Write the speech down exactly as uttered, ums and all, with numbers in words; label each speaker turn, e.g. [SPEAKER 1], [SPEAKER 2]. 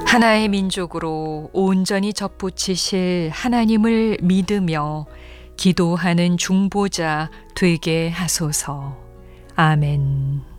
[SPEAKER 1] 하나의 민족으로 온전히 접붙이실 하나님을 믿으며 기도하는 중보자 되게 하소서. 아멘.